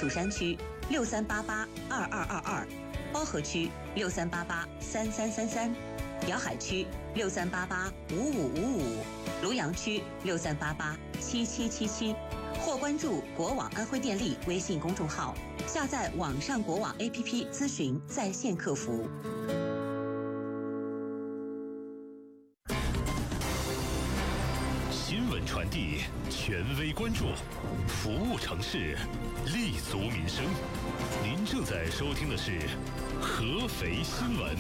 蜀山区63882222，包河区63883333，瑶海区63885555，庐阳区63887777，或关注国网安徽电力微信公众号，下载网上国网 APP 咨询在线客服。 新闻传递，权威关注，服务城市，立足民生。您正在收听的是合肥新闻。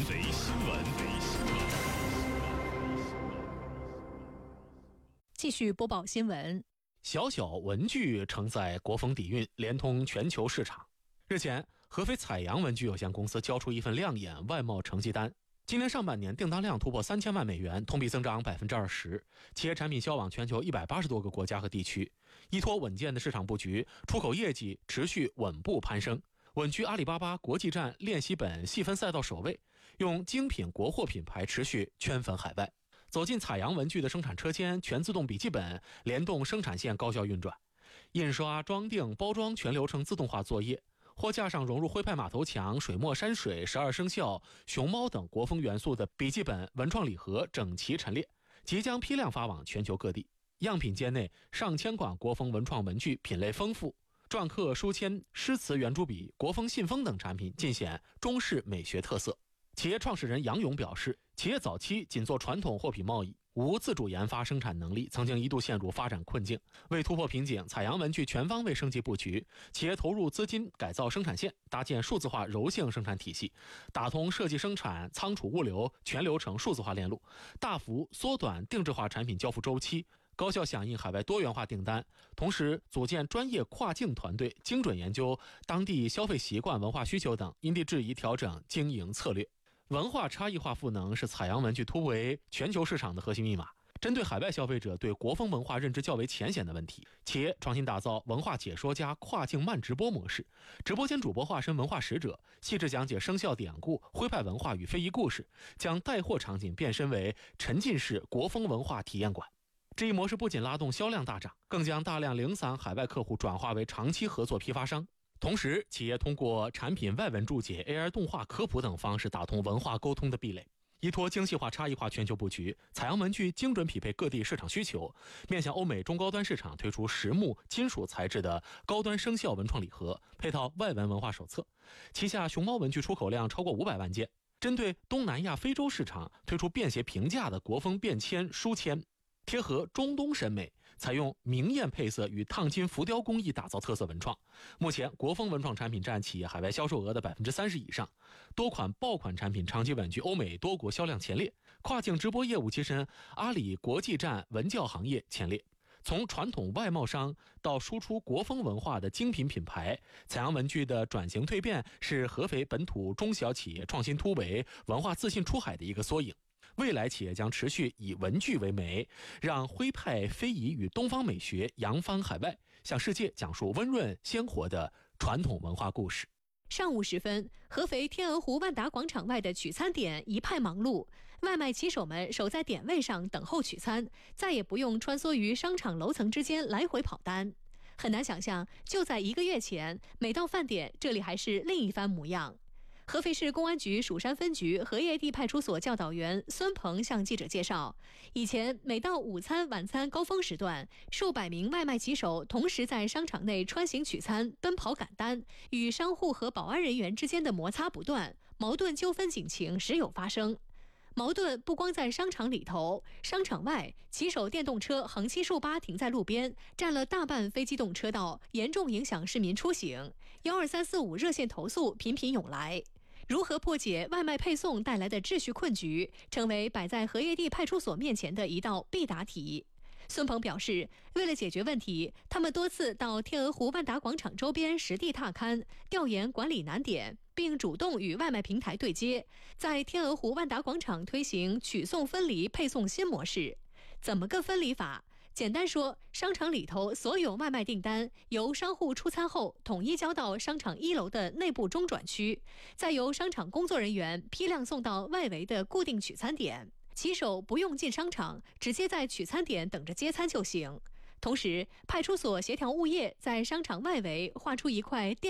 继续播报新闻。 小小文具承载国风底蕴，连通全球市场。日前，合肥彩阳文具有限公司交出一份亮眼外贸成绩单。今年上半年订单量突破3000万美元，同比增长20%，企业产品销往全球180多个国家和地区。依托稳健的市场布局，出口业绩持续稳步攀升，稳居阿里巴巴国际站练习本细分赛道首位，用精品国货品牌持续圈粉海外。走进彩阳文具的生产车间，全自动笔记本联动生产线高效运转，印刷、装订、包装全流程自动化作业。货架上融入徽派马头墙、水墨山水、12生肖、熊猫等国风元素的笔记本文创礼盒整齐陈列，即将批量发往全球各地。样品间内上千款国风文创文具品类丰富，篆刻、书签、诗词圆珠笔、国风信封等产品尽显中式美学特色。企业创始人杨勇表示，企业早期仅做传统货品贸易，无自主研发生产能力，曾经一度陷入发展困境。为突破瓶颈，彩阳文具全方位升级布局，企业投入资金改造生产线，搭建数字化柔性生产体系，打通设计生产、仓储物流全流程数字化链路，大幅缩短定制化产品交付周期，高效响应海外多元化订单。同时组建专业跨境团队，精准研究当地消费习惯、文化需求等，因地制宜调整经营策略。文化差异化赋能是彩阳文具突围全球市场的核心密码。针对海外消费者对国风文化认知较为浅显的问题，企业创新打造文化解说家跨境慢直播模式，直播间主播化身文化使者，细致讲解生肖典故、徽派文化与非遗故事，将带货场景变身为沉浸式国风文化体验馆。这一模式不仅拉动销量大涨，更将大量零散海外客户转化为长期合作批发商。同时，企业通过产品外文注解、AR 动画科普等方式打通文化沟通的壁垒。依托精细化差异化全球布局，彩阳文具精准匹配各地市场需求，面向欧美中高端市场推出实木、金属材质的高端生肖文创礼盒，配套外文文化手册。旗下熊猫文具出口量超过500万件。针对东南亚、非洲市场推出便携平价的国风便签、书签，贴合中东审美，采用明艳配色与烫金浮雕工艺打造特色文创。目前国风文创产品占企业海外销售额的30%以上，多款爆款产品长期稳居欧美多国销量前列，跨境直播业务跻身阿里国际站文教行业前列。从传统外贸商到输出国风文化的精品品牌，彩阳文具的转型蜕变是合肥本土中小企业创新突围、文化自信出海的一个缩影。未来企业将持续以文具为媒，让徽派非遗与东方美学扬帆海外，向世界讲述温润鲜活的传统文化故事。 上午时分，合肥天鹅湖万达广场外的取餐点一派忙碌，外卖骑手们守在点位上等候取餐，再也不用穿梭于商场楼层之间来回跑单。很难想象，就在1个月前，每到饭点，这里还是另一番模样。合肥市公安局蜀山分局荷叶地派出所教导员孙鹏向记者介绍，以前每到午餐、晚餐高峰时段，数百名外卖骑手同时在商场内穿行取餐、奔跑赶单，与商户和保安人员之间的摩擦不断，矛盾纠纷警情时有发生。矛盾不光在商场里头，商场外，骑手电动车横七竖八停在路边，占了大半非机动车道，严重影响市民出行。12345热线投诉频频涌来。如何破解外卖配送带来的秩序困局，成为摆在荷叶地派出所面前的一道必答题。孙鹏表示，为了解决问题，他们多次到天鹅湖万达广场周边实地踏勘，调研管理难点，并主动与外卖平台对接，在天鹅湖万达广场推行取送分离配送新模式。怎么个分离法？简单说，商场里头所有外卖订单由商户出餐后统一交到商场1楼的内部中转区，再由商场工作人员批量送到外围的固定取餐点，骑手不用进商场，直接在取餐点等着接餐就行。同时，派出所协调物业在商场外围划出一块电